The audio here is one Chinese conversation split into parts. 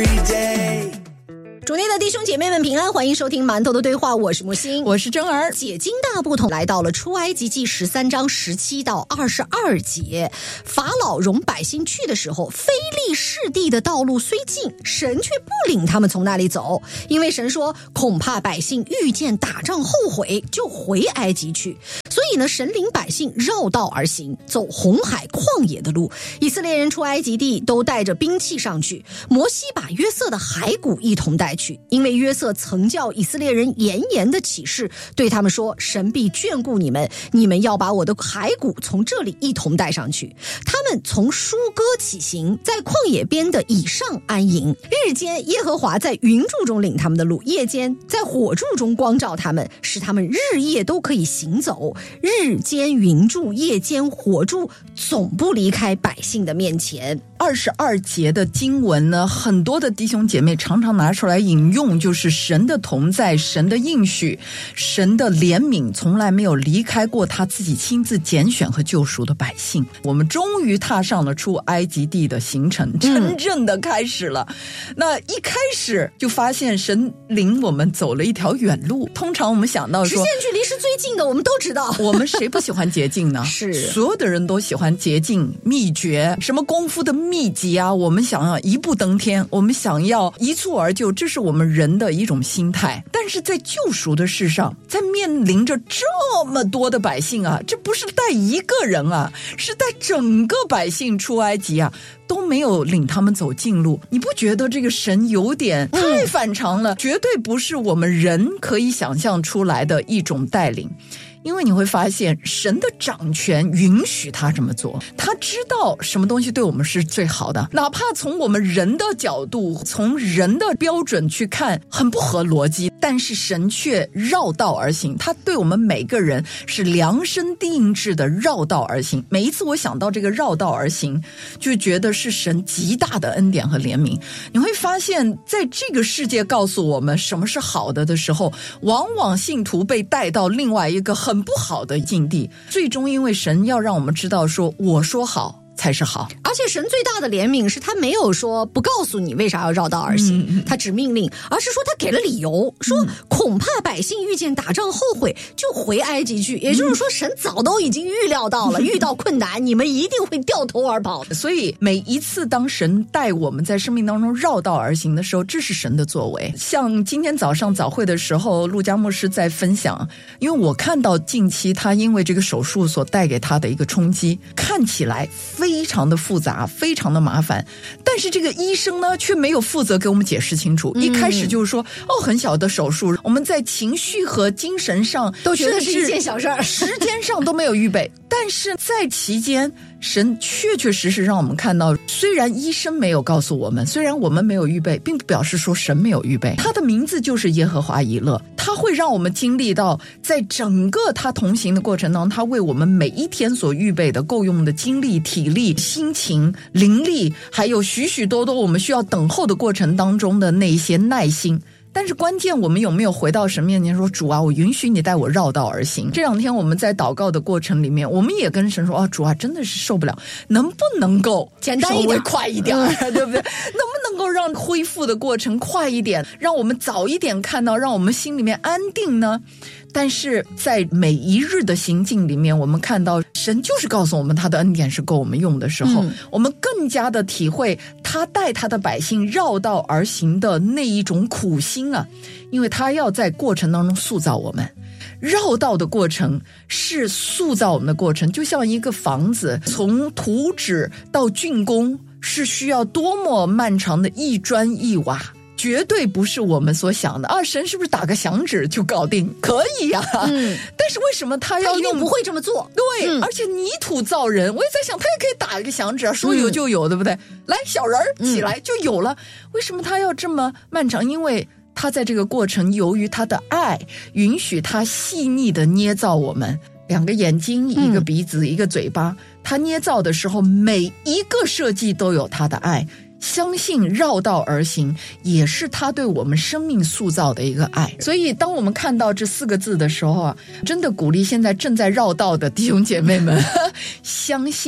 主内的弟兄姐妹们平安，欢迎收听馒头的对话，我是木星， 我是真儿。 解经大不同来到了出埃及记13章17到22节，法老容百姓去的时候，非利士地的道路虽近，神却不领他们从那里走，因为神说恐怕百姓遇见打仗后悔，就回埃及去。所以呢，神领百姓绕道而行，走红海旷野的路。以色列人出埃及地都带着兵器上去，摩西把约瑟的骸骨一同带去，因为约瑟曾叫以色列人严严的起誓，对他们说，神必眷顾你们，你们要把我的骸骨从这里一同带上去。他们从舒歌起行，在旷野边的以上安营。日间耶和华在云柱中领他们的路，夜间在火柱中光照他们，使他们日夜都可以行走。日间云柱，夜间火柱，总不离开百姓的面前。 22节的经文呢，很多的弟兄姐妹常常拿出来引用，就是神的同在，神的应许，神的怜悯从来没有离开过他自己亲自拣选和救赎的百姓。我们终于踏上了出埃及地的行程，真正的开始了。那一开始就发现神领我们走了一条远路。通常我们想到说， 直线距离是最近的，我们都知道。 我们谁不喜欢捷径呢？ 是， 所有的人都喜欢捷径、秘诀，什么功夫的秘籍啊，我们想要一步登天，我们想要一蹴而就，这是我们人的一种心态。但是在救赎的事上，在面临着这么多的百姓啊，这不是带一个人啊，是带整个百姓出埃及啊，都没有领他们走近路。你不觉得这个神有点太反常了？绝对不是我们人可以想象出来的一种带领。因为你会发现神的掌权允许他这么做，他知道什么东西对我们是最好的，哪怕从我们人的角度，从人的标准去看很不合逻辑，但是神却绕道而行，他对我们每个人是量身定制的绕道而行。每一次我想到这个绕道而行，就觉得是神极大的恩典和怜悯。你会发现在这个世界告诉我们什么是好的时候，往往信徒被带到另外一个很不好的境地，最终因为神要让我们知道说，我说好才是好。 而且神最大的怜悯是他没有说不告诉你为啥要绕道而行，他只命令，而是说他给了理由，说恐怕百姓遇见打仗后悔，就回埃及去。也就是说神早都已经预料到了，遇到困难你们一定会掉头而跑。 所以每一次当神带我们在生命当中绕道而行的时候，这是神的作为。像今天早上早会的时候，陆家牧师在分享，因为我看到近期他因为这个手术所带给他的一个冲击，看起来非常的复杂，非常的麻烦，但是这个医生呢却没有负责给我们解释清楚。一开始就是说很小的手术，我们在情绪和精神上都觉得是一件小事儿， 时间上都没有预备。但是在期间神确确实实让我们看到，虽然医生没有告诉我们，虽然我们没有预备，并不表示说神没有预备。他的名字就是耶和华以勒，他会让我们经历到在整个他同行的过程当中，他为我们每一天所预备的够用的精力、体力、心情、灵力，还有许许多多我们需要等候的过程当中的那一些耐心。但是关键我们有没有回到神面前说，主啊，我允许你带我绕道而行。这两天我们在祷告的过程里面，我们也跟神说，主啊，真的是受不了，能不能够简单一点， 快一点，对不对？能不能够让恢复的过程快一点，让我们早一点看到，让我们心里面安定呢？但是在每一日的行进里面，我们看到神就是告诉我们他的恩典是够我们用的时候，我们更加的体会他带他的百姓绕道而行的那一种苦心啊，因为他要在过程当中塑造我们。绕道的过程是塑造我们的过程，就像一个房子从图纸到竣工是需要多么漫长的一砖一瓦，绝对不是我们所想的啊！神是不是打个响指就搞定？可以啊，但是为什么他要用？ 他一定不会这么做。 对，而且泥土造人，我也在想，他也可以打一个响指啊，说有就有，对不对？来，小人起来就有了。为什么他要这么漫长？因为他在这个过程，由于他的爱，允许他细腻的捏造我们。两个眼睛，一个鼻子，一个嘴巴，他捏造的时候，每一个设计都有他的爱。相信绕道而行也是他对我们生命塑造的一个爱。所以当我们看到这4个字的时候啊，真的鼓励现在正在绕道的弟兄姐妹们相信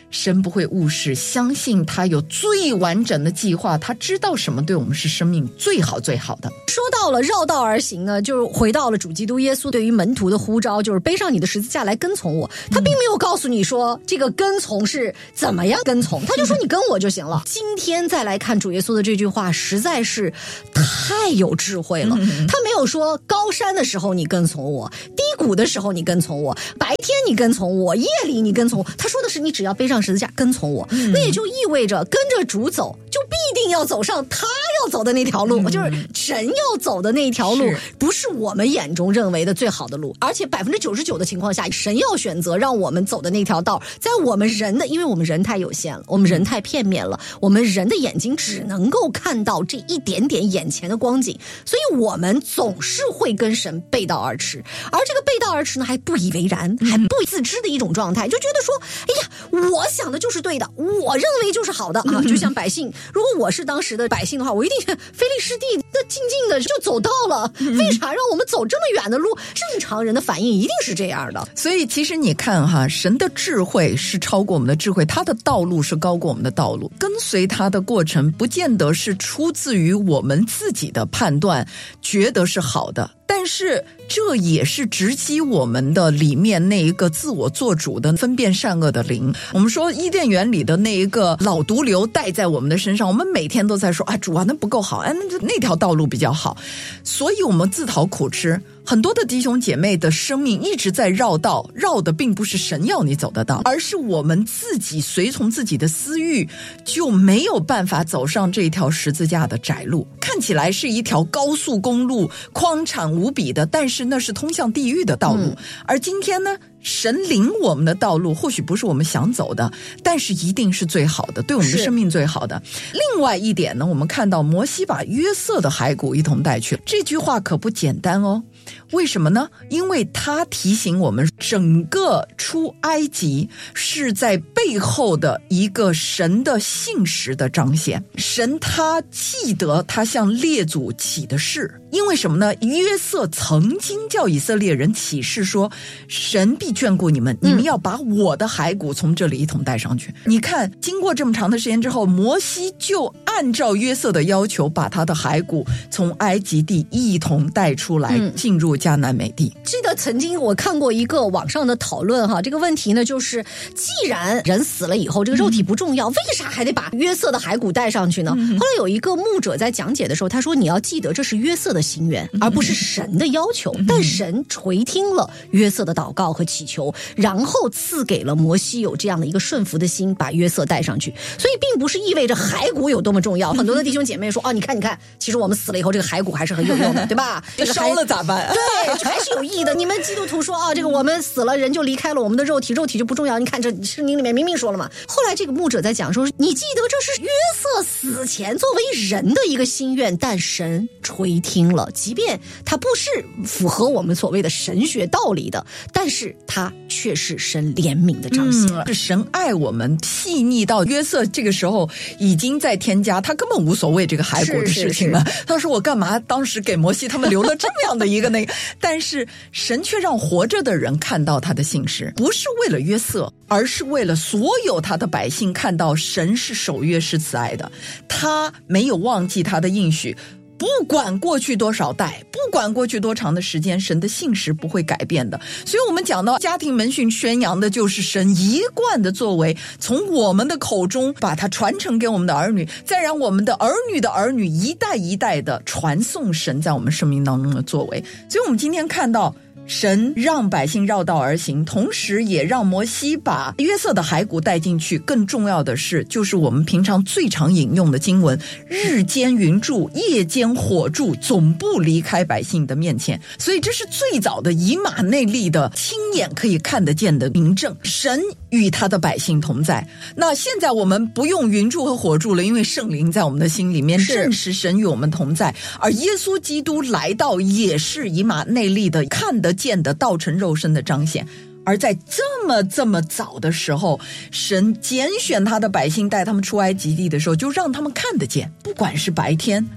神不会误事，相信他有最完整的计划，他知道什么对我们是生命最好最好的。 说到了绕道而行呢，就是回到了主基督耶稣对于门徒的呼召，就是背上你的十字架来跟从我。他并没有告诉你说这个跟从是怎么样跟从，他就说你跟我就行了。今天再来看主耶稣的这句话，实在是太有智慧了。他没有说高山的时候你跟从我，低谷的时候你跟从我，白天你跟从我，夜里你跟从我。他说的是你只要背上十字架跟从我，那也就意味着跟着主走，就必定要走上他要走的那条路，就是神要走的那条路，不是我们眼中认为的最好的路，而且99%的情况下，神要选择让我们走的那条道，在我们人的，因为我们人太有限了，我们人太片面了，我们人的眼睛只能够看到这一点点眼前的光景，所以我们总是会跟神背道而驰，而这个背道而驰呢，还不以为然，还不自知的一种状态，就觉得说，哎呀，我想的就是对的，我认为就是好的啊，就像百姓，如果我是当时的百姓的话，我一定非利士地的静静的就走到了，为啥让我们走这么远的路？正常人的反应一定是这样的。 所以其实你看哈，神的智慧是超过我们的智慧，他的道路是高过我们的道路，跟随他的过程不见得是出自于我们自己的判断觉得是好的，但是这也是直击我们的里面那一个自我做主的分辨善恶的灵。我们说伊甸园里的那一个老毒瘤带在我们的身上，我们每天都在说啊，主啊，那不够好，那条道路比较好，所以我们自讨苦吃。很多的弟兄姐妹的生命一直在绕道，绕的并不是神要你走的道，而是我们自己随从自己的私欲，就没有办法走上这条十字架的窄路。看起来是一条高速公路，宽敞无比的，但是那是通向地狱的道路。而今天呢，神领我们的道路或许不是我们想走的，但是一定是最好的，对我们的生命最好的。另外一点呢，我们看到摩西把约瑟的骸骨一同带去，这句话可不简单哦。为什么呢？因为他提醒我们，整个出埃及是在背后的一个神的信实的彰显。神他记得他向列祖起的誓，因为什么呢？约瑟曾经叫以色列人起誓说，神必眷顾你们，你们要把我的骸骨从这里一同带上去。你看，经过这么长的时间之后，摩西就按照约瑟的要求，把他的骸骨从埃及地一同带出来，进入迦南美地。 记得曾经我看过一个网上的讨论哈，这个问题呢，就是既然人死了以后这个肉体不重要，为啥还得把约瑟的骸骨带上去呢？后来有一个牧者在讲解的时候，他说你要记得这是约瑟的心愿，而不是神的要求，但神垂听了约瑟的祷告和祈求，然后赐给了摩西有这样的一个顺服的心，把约瑟带上去。所以并不是意味着骸骨有多么重要。很多的弟兄姐妹说，你看其实我们死了以后这个骸骨还是很有用的，对吧？这个烧了咋办？ 对，还是有意义的。你们基督徒说这个我们死了，人就离开了我们的肉体，肉体就不重要。你看这圣经里面明明说了嘛。后来这个牧者在讲说，你记得这是约瑟死前作为人的一个心愿，但神垂听了，即便他不是符合我们所谓的神学道理的，但是他却是神怜悯的彰显。 是神爱我们，细腻到约瑟这个时候已经在天家，他根本无所谓这个骸骨的事情了。他说我干嘛当时给摩西他们留了这么样的一个那个但是神却让活着的人看到他的信实，不是为了约瑟，而是为了所有他的百姓看到神是守约是慈爱的，他没有忘记他的应许。不管过去多少代，不管过去多长的时间，神的信实不会改变的。所以我们讲到家庭门训宣扬的就是神一贯的作为，从我们的口中把它传承给我们的儿女，再让我们的儿女的儿女一代一代的传颂神在我们生命当中的作为。所以我们今天看到神让百姓绕道而行，同时也让摩西把约瑟的骸骨带进去。更重要的是，就是我们平常最常引用的经文，日间云柱，夜间火柱，总不离开百姓的面前。所以这是最早的以马内利的亲眼可以看得见的明证，神与他的百姓同在。那现在我们不用云柱和火柱了，因为圣灵在我们的心里面证实神与我们同在。而耶稣基督来到也是以马内利的看得见的道成肉身的彰显。而在这么早的时候，神拣选他的百姓带他们出埃及地的时候，就让他们看得见，不管是白天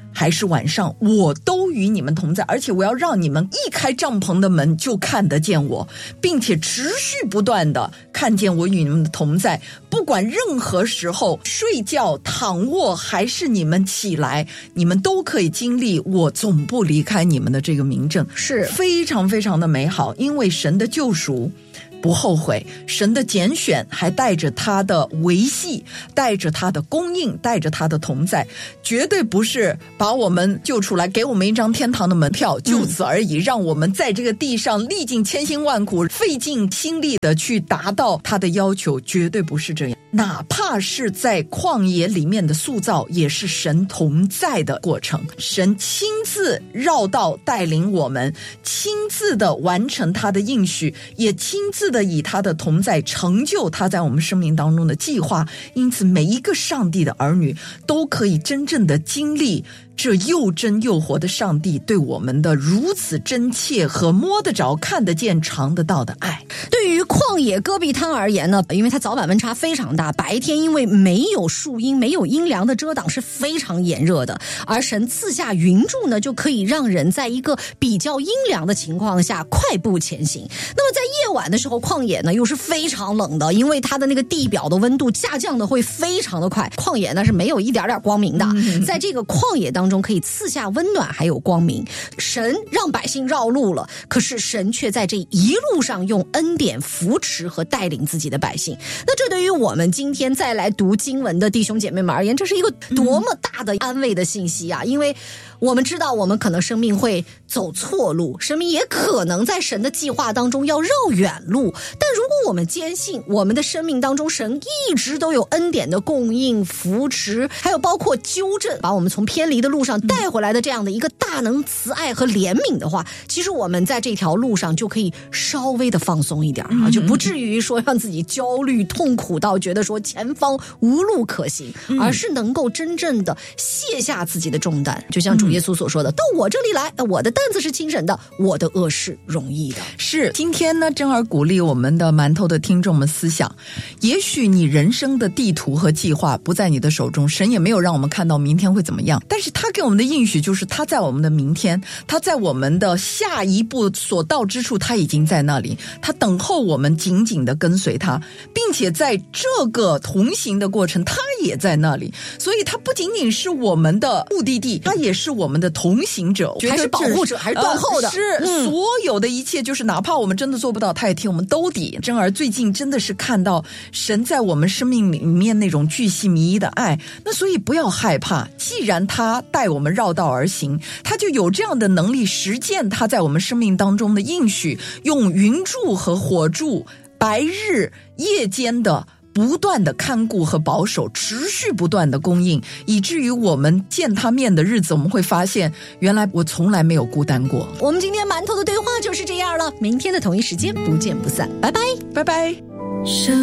还是晚上，我都与你们同在，而且我要让你们一开帐篷的门就看得见我，并且持续不断的看见我与你们的同在，不管任何时候，睡觉、躺卧还是你们起来，你们都可以经历我总不离开你们的这个明证， 是非常非常的美好。因为神的救赎不后悔，神的拣选还带着他的维系，带着他的供应，带着他的同在，绝对不是把我们救出来给我们一张天堂的门票，就此而已，让我们在这个地上历尽千辛万苦，费尽心力的去达到他的要求，绝对不是这样。哪怕是在旷野里面的塑造，也是神同在的过程，神亲自绕道带领我们，亲自的完成他的应许，也亲自的以他的同在成就他在我们生命当中的计划。因此每一个上帝的儿女都可以真正的经历这又真又活的上帝对我们的如此真切和摸得着、看得见、尝得到的爱。 对于旷野戈壁滩而言呢，因为它早晚温差非常大，白天因为没有树荫、没有阴凉的遮挡是非常炎热的，而神赐下云柱呢，就可以让人在一个比较阴凉的情况下快步前行。那么在夜晚的时候，旷野呢又是非常冷的，因为它的那个地表的温度下降的会非常的快，旷野呢是没有一点点光明的，在这个旷野当中可以赐下温暖还有光明。神让百姓绕路了，可是神却在这一路上用恩典扶持和带领自己的百姓。那这对于我们今天再来读经文的弟兄姐妹们而言，这是一个多么大的安慰的信息啊！因为我们知道我们可能生命会走错路，生命也可能在神的计划当中要绕远路，但如果我们坚信我们的生命当中神一直都有恩典的供应、扶持，还有包括纠正，把我们从偏离的路上带回来的这样的一个大能、慈爱和怜悯的话，其实我们在这条路上就可以稍微的放松一点啊，就不至于说让自己焦虑痛苦到觉得说前方无路可行，而是能够真正的卸下自己的重担，就像主耶稣所说的，到我这里来，我的担子是轻省的，我的恶是容易的。 是，今天呢，珍儿鼓励我们的馒头的听众们思想，也许你人生的地图和计划不在你的手中，神也没有让我们看到明天会怎么样，但是他给我们的应许就是他在我们的明天，他在我们的下一步所到之处，他已经在那里，他等候我们紧紧的跟随他，并且在这个同行的过程他也在那里，所以他不仅仅是我们的目的地，他也是我们的同行者， 还是保护者，还是断后的， 是所有的一切，就是哪怕我们真的做不到，他也替我们兜底。珍儿最近真的是看到神在我们生命里面那种巨细靡遗的爱，那所以不要害怕，既然他带我们绕道而行，他就有这样的能力实践他在我们生命当中的应许，用云柱和火柱，白日夜间的不断的看顾和保守，持续不断的供应，以至于我们见他面的日子，我们会发现原来我从来没有孤单过。 我们今天馒头的对话就是这样了，明天的同一时间不见不散，拜拜， 拜拜。